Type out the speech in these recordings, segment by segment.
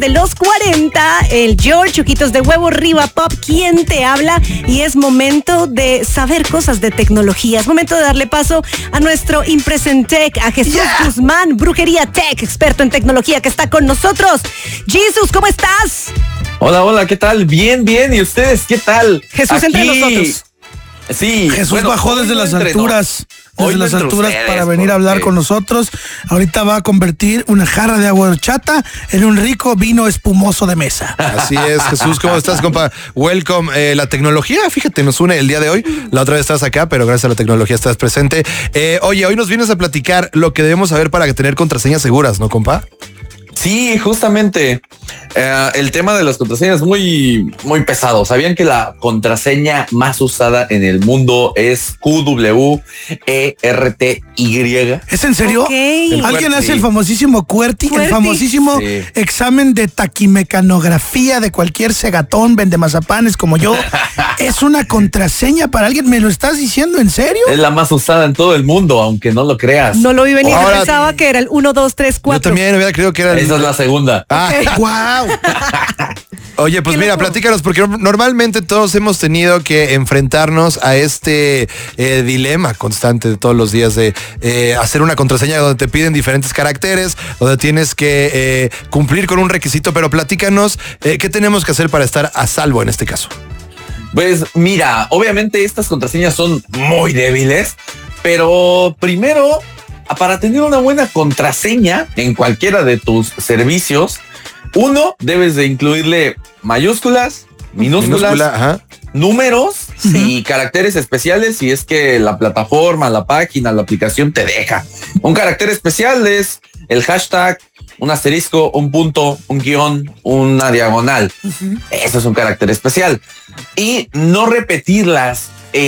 de los 40, el George, ojitos de huevo, Riva Pop, ¿quién te habla? Y es momento de saber cosas de tecnología. Es momento de darle paso a nuestro Impresentec, a Jesús Guzmán, Brujería Tech, experto en tecnología, que está con nosotros. Jesús, ¿cómo estás? Hola, ¿qué tal? Bien. ¿Y ustedes qué tal? Jesús entre nosotros. Sí. Jesús bajó desde las alturas. Desde las alturas para venir a hablar con nosotros. Ahorita va a convertir una jarra de agua de horchata en un rico vino espumoso de mesa. Así es, Jesús, ¿cómo estás, compa? Welcome. La tecnología, fíjate, nos une el día de hoy. La otra vez estás acá, pero gracias a la tecnología estás presente. Oye, hoy nos vienes a platicar lo que debemos saber para tener contraseñas seguras, ¿no, compa? Sí, justamente. El tema de las contraseñas es muy pesado. ¿Sabían que la contraseña más usada en el mundo es QWERTY? ¿Es en serio? Okay. ¿Alguien hace el famosísimo QWERTY? El famosísimo examen de taquimecanografía de cualquier segatón, vende mazapanes como yo. ¿Es una contraseña para alguien? ¿Me lo estás diciendo en serio? Es la más usada en todo el mundo, aunque no lo creas. No lo vi venir, yo pensaba que era el 1, 2, 3, 4. Yo también hubiera creído que era Esa es la segunda. ¡Wow! Oye, pues mira, platícanos, porque normalmente todos hemos tenido que enfrentarnos a este dilema constante de todos los días de hacer una contraseña donde te piden diferentes caracteres, donde tienes que cumplir con un requisito, pero platícanos qué tenemos que hacer para estar a salvo en este caso. Pues mira, obviamente estas contraseñas son muy débiles, pero primero, para tener una buena contraseña en cualquiera de tus servicios, uno, debes de incluirle mayúsculas, minúsculas, números y caracteres especiales si es que la plataforma, la página, la aplicación te deja. Un carácter especial es el hashtag, un asterisco, un punto, un guión, una diagonal. Eso es un carácter especial. Y no repetirlas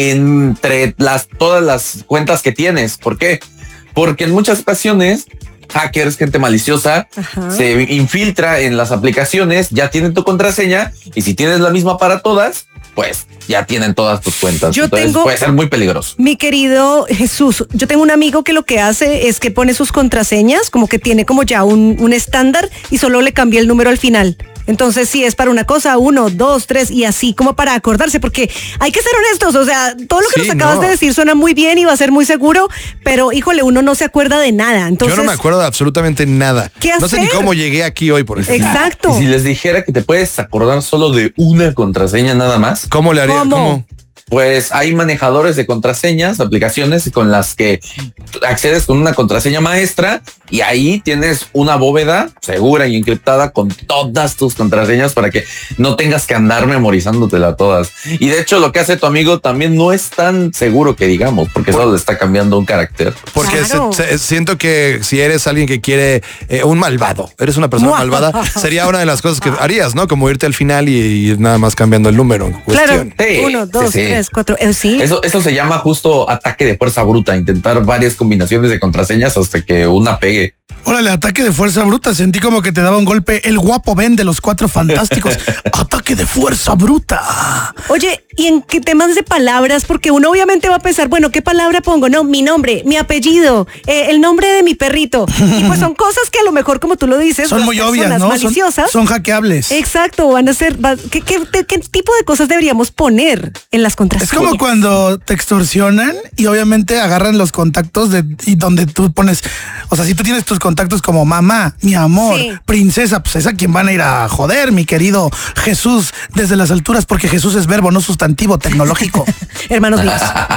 entre todas las cuentas que tienes. ¿Por qué? Porque en muchas ocasiones hackers, gente maliciosa, se infiltra en las aplicaciones, ya tienen tu contraseña y si tienes la misma para todas, pues ya tienen todas tus cuentas. Entonces puede ser muy peligroso. Mi querido Jesús, yo tengo un amigo que lo que hace es que pone sus contraseñas, como que tiene como ya un estándar y solo le cambia el número al final. Entonces, si es para una cosa, 1, 2, 3 y así como para acordarse, porque hay que ser honestos, o sea, todo lo que nos acabas de decir suena muy bien y va a ser muy seguro, pero híjole, uno no se acuerda de nada. Entonces, yo no me acuerdo de absolutamente nada. ¿Qué hacer? No sé ni cómo llegué aquí hoy, por ejemplo. Exacto. Y si les dijera que te puedes acordar solo de una contraseña nada más. ¿Cómo le haría? ¿Cómo? Pues hay manejadores de contraseñas, aplicaciones con las que accedes con una contraseña maestra y ahí tienes una bóveda segura y encriptada con todas tus contraseñas para que no tengas que andar memorizándotela todas. Y de hecho lo que hace tu amigo también no es tan seguro que digamos, porque solo le está cambiando un carácter. Porque siento que si eres alguien que quiere un malvado, eres una persona malvada, sería una de las cosas que harías, ¿no? Como irte al final y nada más cambiando el número en cuestión. Claro, 1, 2, 3, 4, sí. Eso se llama justo ataque de fuerza bruta, intentar varias combinaciones de contraseñas hasta que una pegue. Órale, ataque de fuerza bruta. Sentí como que te daba un golpe el guapo Ben de los Cuatro Fantásticos. Ataque de fuerza bruta. Oye, ¿y en qué temas de palabras? Porque uno obviamente va a pensar, bueno, ¿qué palabra pongo? No, mi nombre, mi apellido, el nombre de mi perrito. Y pues son cosas que a lo mejor, como tú lo dices, son muy obvias, ¿no? Maliciosas. Son hackeables. Exacto, van a ser... ¿Qué tipo de cosas deberíamos poner en las contraseñas? Es como cuando te extorsionan y obviamente agarran los contactos y donde tú pones... O sea, si tú tienes tus contactos como mamá, mi amor, princesa, pues es a quien van a ir a joder, mi querido Jesús, desde las alturas, porque Jesús es verbo, no sustantivo tecnológico. Hermanos míos.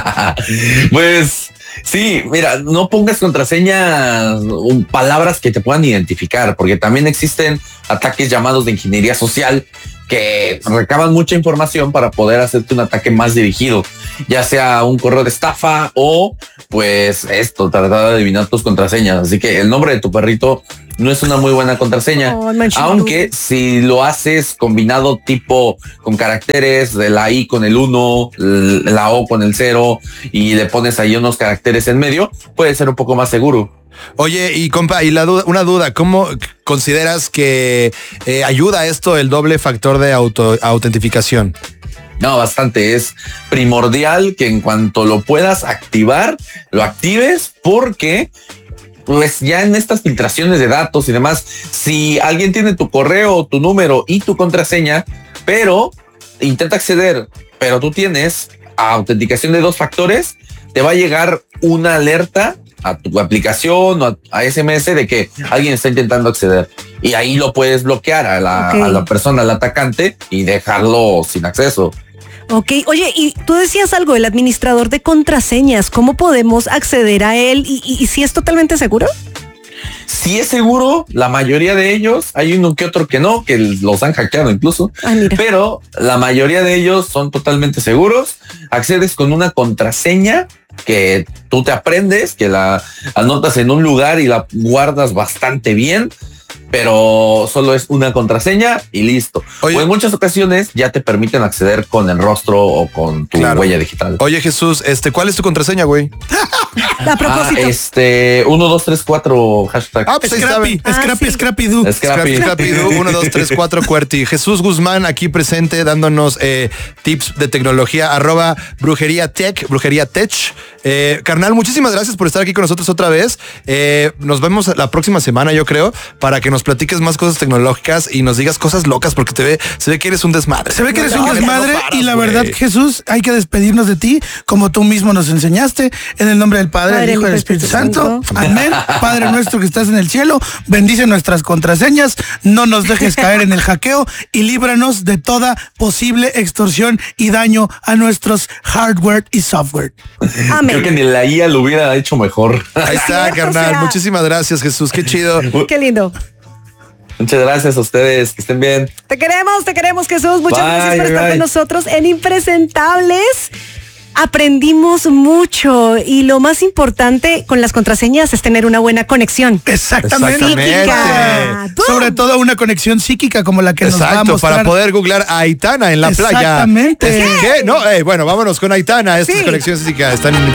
Pues sí, mira, no pongas contraseñas, palabras que te puedan identificar, porque también existen ataques llamados de ingeniería social que recaban mucha información para poder hacerte un ataque más dirigido, ya sea un correo de estafa o pues tratar de adivinar tus contraseñas. Así que el nombre de tu perrito no es una muy buena contraseña, aunque si lo haces combinado tipo con caracteres, de la I con el 1, la O con el 0 y le pones ahí unos caracteres en medio, puede ser un poco más seguro. Oye, y compa, una duda, ¿cómo consideras que ayuda esto el doble factor de autentificación? No, bastante. Es primordial que en cuanto lo puedas activar, lo actives porque pues ya en estas filtraciones de datos y demás, si alguien tiene tu correo, tu número y tu contraseña, pero intenta acceder, pero tú tienes autenticación de 2 factores, te va a llegar una alerta a tu aplicación o a SMS de que alguien está intentando acceder. Y ahí lo puedes bloquear a la persona, al atacante, y dejarlo sin acceso. Ok, oye, y tú decías algo, el administrador de contraseñas, ¿cómo podemos acceder a él? ¿Y si es totalmente seguro? Sí es seguro, la mayoría de ellos, hay uno que otro que no, que los han hackeado incluso, pero la mayoría de ellos son totalmente seguros. Accedes con una contraseña que tú te aprendes, que la anotas en un lugar y la guardas bastante bien, pero solo es una contraseña y listo. Oye, o en muchas ocasiones ya te permiten acceder con el rostro o con tu huella digital. Oye, Jesús, ¿cuál es tu contraseña, güey? A propósito. 1, 2, 3, 4 hashtag. Pues Scrappy Doo. Scrappy Doo, 1, 2, 3, 4 QWERTY. Jesús Guzmán aquí presente dándonos tips de tecnología, @brujería tech. Carnal, muchísimas gracias por estar aquí con nosotros otra vez. Nos vemos la próxima semana, yo creo, para que nos platiques más cosas tecnológicas y nos digas cosas locas, porque se ve que eres un desmadre. Se ve que eres un desmadre y la verdad, Jesús, hay que despedirnos de ti como tú mismo nos enseñaste, en el nombre del Padre, del Hijo y del Espíritu Santo. Amén. Padre nuestro que estás en el cielo, bendice nuestras contraseñas, no nos dejes caer en el hackeo y líbranos de toda posible extorsión y daño a nuestros hardware y software. Amén. Creo que ni la IA lo hubiera hecho mejor. Ahí está, carnal. Muchísimas gracias, Jesús. Qué chido. Qué lindo. Muchas gracias a ustedes, que estén bien. Te queremos, Jesús. Muchas gracias por estar con nosotros en Impresentables. Aprendimos mucho y lo más importante con las contraseñas es tener una buena conexión. Exactamente. Psíquica. Sobre todo una conexión psíquica como la que nos va a mostrar. Para poder googlear a Aitana en la playa. Exactamente. ¿Qué? No, bueno, vámonos con Aitana. Esta es conexión psíquica. Están en